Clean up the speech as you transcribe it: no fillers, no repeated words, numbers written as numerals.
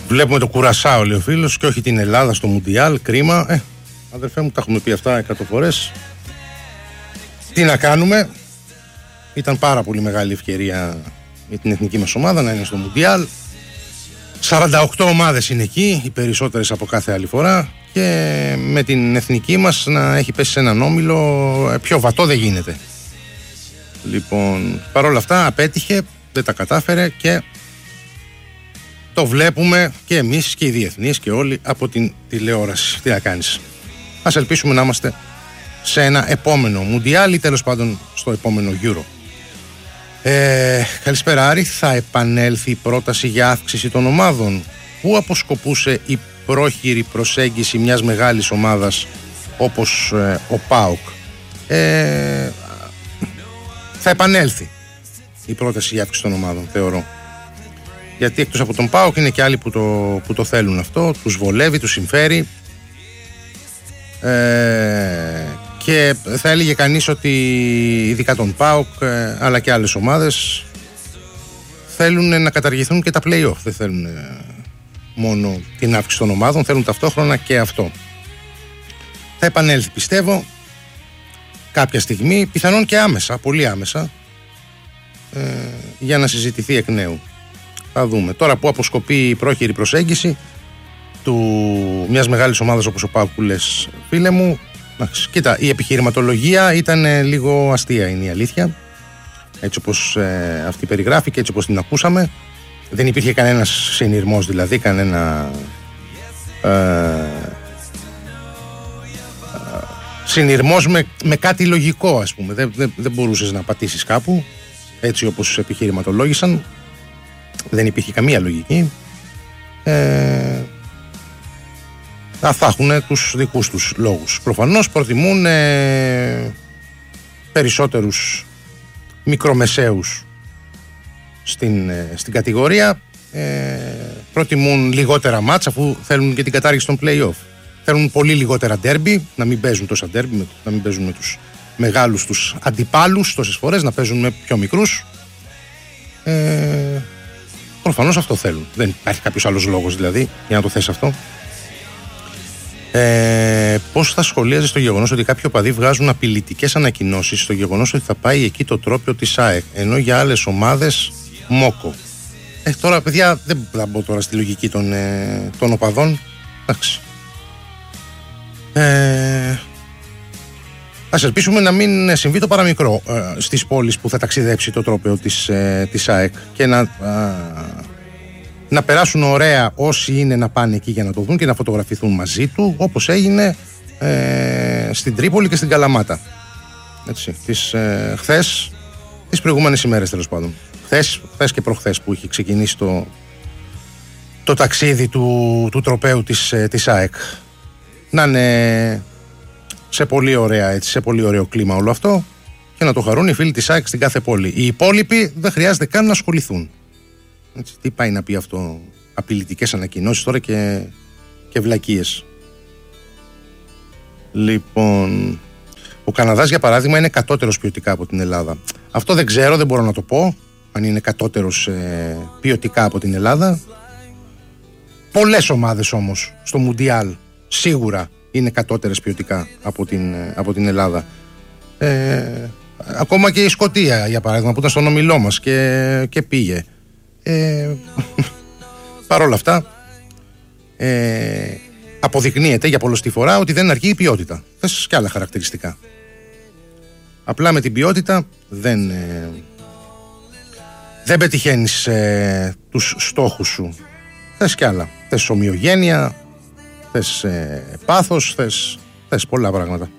Βλέπουμε το Κουρασάο, λέει ο φίλος, και όχι την Ελλάδα στο Μουντιάλ. Κρίμα. Αδερφέ μου, τα έχουμε πει αυτά 100 φορές. Τι να κάνουμε. Ήταν πάρα πολύ μεγάλη ευκαιρία για την εθνική μας ομάδα να είναι στο Μουντιάλ. 48 ομάδες είναι εκεί, οι περισσότερες από κάθε άλλη φορά, και με την εθνική μας να έχει πέσει σε έναν όμιλο πιο βατό δεν γίνεται. Λοιπόν, παρόλα αυτά απέτυχε, δεν τα κατάφερε και το βλέπουμε και εμείς και οι διεθνείς και όλοι από την τηλεόραση. Τι να κάνεις. Ας ελπίσουμε να είμαστε σε ένα επόμενο Μουντιάλ ή τέλος πάντων στο επόμενο Euro. Καλησπέρα Άρη. Θα επανέλθει η πρόταση για αύξηση των ομάδων? Πού αποσκοπούσε η πρόχειρη προσέγγιση μιας μεγάλης ομάδας όπως ο ΠΑΟΚ? Θα επανέλθει η πρόταση για αύξηση των ομάδων, θεωρώ. Γιατί εκτός από τον ΠΑΟΚ είναι και άλλοι που το θέλουν αυτό, τους βολεύει, τους συμφέρει. Και θα έλεγε κανείς ότι ειδικά τον ΠΑΟΚ αλλά και άλλες ομάδες θέλουν να καταργηθούν και τα play-off. Δεν θέλουν μόνο την αύξηση των ομάδων, θέλουν ταυτόχρονα και αυτό. Θα επανέλθει, πιστεύω, κάποια στιγμή, πιθανόν και άμεσα, πολύ άμεσα, για να συζητηθεί εκ νέου. Θα δούμε. Τώρα που αποσκοπεί η πρόχειρη προσέγγιση μιας μεγάλης ομάδας όπως ο ΠΑΟΚ που λες, φίλε μου, κοίτα, η επιχειρηματολογία ήταν λίγο αστεία, είναι η αλήθεια. Έτσι όπως αυτή περιγράφει και έτσι όπως την ακούσαμε, δεν υπήρχε κανένας συνειρμός, δηλαδή κανένα συνειρμός με κάτι λογικό, ας πούμε. Δεν μπορούσες να πατήσεις κάπου έτσι όπως επιχειρηματολόγησαν. Δεν υπήρχε καμία λογική. Θα έχουν τους δικούς τους λόγους. Προφανώς προτιμούν περισσότερους μικρομεσαίους στην κατηγορία. Προτιμούν λιγότερα μάτς, αφού θέλουν και την κατάργηση των play-off. Θέλουν πολύ λιγότερα ντέρμπι, να μην παίζουν τόσα ντέρμπι, να μην παίζουν με τους μεγάλους τους αντιπάλους τόσες φορές, να παίζουν με πιο μικρούς. Προφανώς αυτό θέλουν. Δεν υπάρχει κάποιος άλλος λόγος δηλαδή για να το θες αυτό. Πώς θα σχολίαζες το γεγονός ότι κάποιοι οπαδοί βγάζουν απειλητικές ανακοινώσεις στο γεγονός ότι θα πάει εκεί το τρόπαιο της ΑΕΚ, ενώ για άλλες ομάδες μόκο? Τώρα παιδιά δεν θα μπω τώρα στη λογική των οπαδών. Εντάξει. Ας ελπίσουμε να μην συμβεί το παραμικρό στις πόλεις που θα ταξιδέψει το τρόπαιο της ΑΕΚ και να περάσουν ωραία όσοι είναι να πάνε εκεί για να το δουν και να φωτογραφηθούν μαζί του, όπως έγινε στην Τρίπολη και στην Καλαμάτα. Έτσι, χθες, τις προηγούμενες ημέρες τέλος πάντων. Χθες και προχθές που είχε ξεκινήσει το ταξίδι του τροπαίου της ΑΕΚ. Να είναι σε πολύ ωραία, έτσι, σε πολύ ωραίο κλίμα όλο αυτό και να το χαρούν οι φίλοι της ΑΕΚ στην κάθε πόλη. Οι υπόλοιποι δεν χρειάζεται καν να ασχοληθούν. Έτσι, τι πάει να πει αυτό? Απειλητικές ανακοινώσεις τώρα και βλακίες. Λοιπόν, ο Καναδάς για παράδειγμα είναι κατώτερος ποιοτικά από την Ελλάδα. Αυτό δεν ξέρω, δεν μπορώ να το πω αν είναι κατώτερος ποιοτικά από την Ελλάδα. Πολλές ομάδες όμως στο Μουντιάλ σίγουρα είναι κατώτερες ποιοτικά από την Ελλάδα. Ακόμα και η Σκωτία για παράδειγμα που ήταν στον ομιλό μας και πήγε. Παρ' όλα αυτά αποδεικνύεται για πολλωστή φορά ότι δεν αρκεί η ποιότητα. Θες και άλλα χαρακτηριστικά. Απλά με την ποιότητα δεν πετυχαίνεις τους στόχους σου. Θες και άλλα. Θες ομοιογένεια, θες πάθος, θες πολλά πράγματα.